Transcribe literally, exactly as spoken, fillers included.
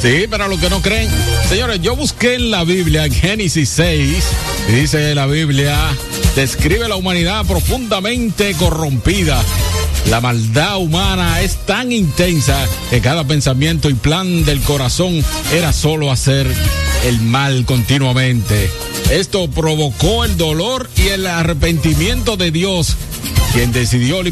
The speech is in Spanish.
Sí, para los que no creen. Señores, yo busqué en la Biblia, en Génesis seis, y dice la Biblia, describe la humanidad profundamente corrompida. La maldad humana es tan intensa que cada pensamiento y plan del corazón era solo hacer el mal continuamente. Esto provocó el dolor y el arrepentimiento de Dios, quien decidió